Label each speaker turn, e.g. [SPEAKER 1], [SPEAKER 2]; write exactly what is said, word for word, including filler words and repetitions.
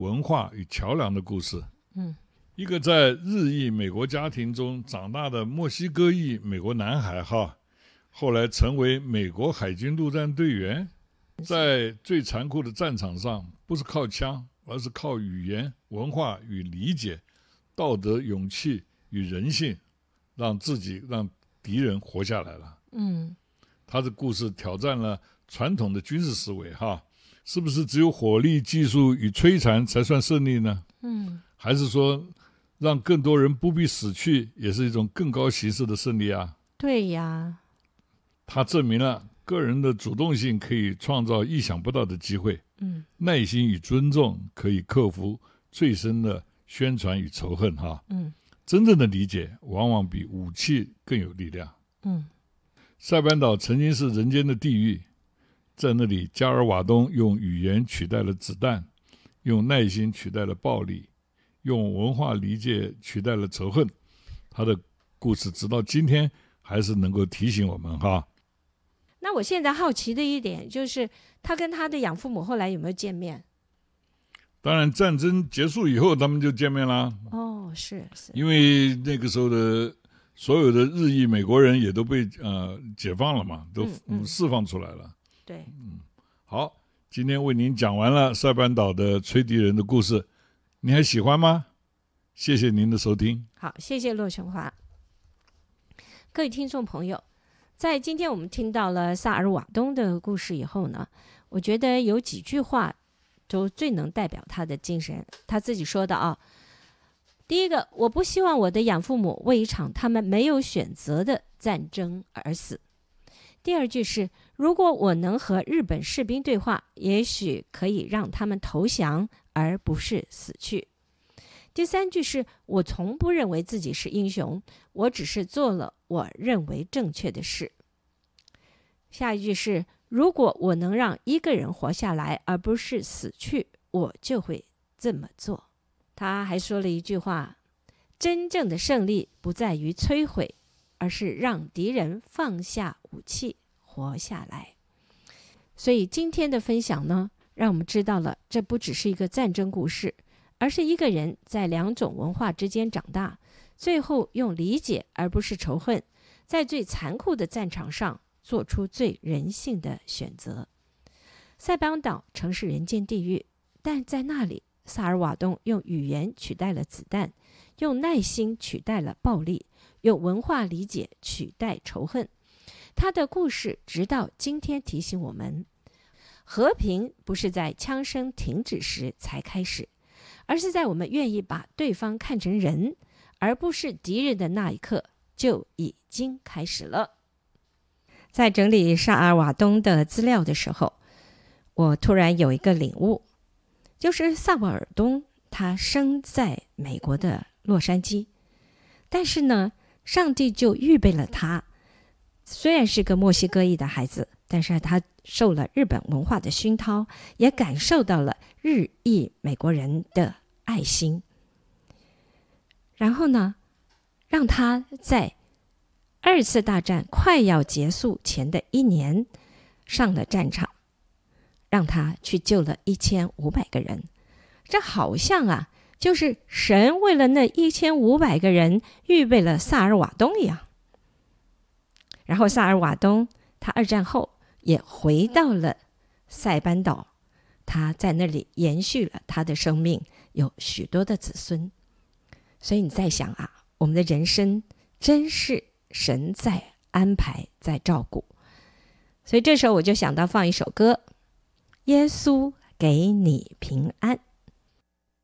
[SPEAKER 1] 文化与桥梁的故事。
[SPEAKER 2] 嗯，
[SPEAKER 1] 一个在日裔美国家庭中长大的墨西哥裔美国男孩哈，后来成为美国海军陆战队员，在最残酷的战场上，不是靠枪，而是靠语言、文化与理解、道德、勇气与人性，让自己让敌人活下来了。
[SPEAKER 2] 嗯，
[SPEAKER 1] 他的故事挑战了传统的军事思维哈，是不是只有火力、技术与摧残才算胜利呢？
[SPEAKER 2] 嗯，
[SPEAKER 1] 还是说让更多人不必死去，也是一种更高形式的胜利啊？
[SPEAKER 2] 对呀。
[SPEAKER 1] 他证明了个人的主动性可以创造意想不到的机会，
[SPEAKER 2] 嗯，
[SPEAKER 1] 耐心与尊重可以克服最深的宣传与仇恨哈。
[SPEAKER 2] 嗯，
[SPEAKER 1] 真正的理解往往比武器更有力量。
[SPEAKER 2] 嗯，
[SPEAKER 1] 塞班岛曾经是人间的地狱，在那里加尔瓦东用语言取代了子弹，用耐心取代了暴力，用文化理解取代了仇恨。他的故事直到今天还是能够提醒我们哈。
[SPEAKER 2] 那我现在好奇的一点就是，他跟他的养父母后来有没有见面？
[SPEAKER 1] 当然战争结束以后他们就见面啦。
[SPEAKER 2] 哦，是是，
[SPEAKER 1] 因为那个时候的所有的日裔美国人也都被呃解放了嘛，都释放出来了。
[SPEAKER 2] 嗯嗯、对，
[SPEAKER 1] 嗯，好，今天为您讲完了塞班岛的吹笛人的故事，你还喜欢吗？谢谢您的收听。
[SPEAKER 2] 好，谢谢骆琼华。各位听众朋友，在今天我们听到了萨尔瓦东的故事以后呢，我觉得有几句话都最能代表他的精神。他自己说的啊，第一个，我不希望我的养父母为一场他们没有选择的战争而死。第二句是，如果我能和日本士兵对话，也许可以让他们投降，而不是死去。第三句是，我从不认为自己是英雄，我只是做了我认为正确的事。下一句是，如果我能让一个人活下来，而不是死去，我就会这么做。他还说了一句话，真正的胜利不在于摧毁，而是让敌人放下武器，活下来。所以今天的分享呢，让我们知道了这不只是一个战争故事，而是一个人在两种文化之间长大，最后用理解而不是仇恨，在最残酷的战场上做出最人性的选择。塞班岛曾是人间地狱，但在那里，萨尔瓦东用语言取代了子弹，用耐心取代了暴力，用文化理解取代仇恨。他的故事直到今天提醒我们，和平不是在枪声停止时才开始，而是在我们愿意把对方看成人，而不是敌人的那一刻就已经开始了。在整理萨尔瓦东的资料的时候，我突然有一个领悟，就是萨瓦尔东他生在美国的洛杉矶，但是呢，上帝就预备了他，虽然是个墨西哥裔的孩子，但是他受了日本文化的熏陶，也感受到了日裔美国人的爱心，然后呢，让他在二次大战快要结束前的一年上了战场，让他去救了一千五百个人。这好像啊，就是神为了那一千五百个人预备了萨尔瓦东一样。然后萨尔瓦东他二战后也回到了塞班岛，他在那里延续了他的生命，有许多的子孙。所以你在想啊，我们的人生真是神在安排，在照顾。所以这时候我就想到放一首歌，耶稣给你平安。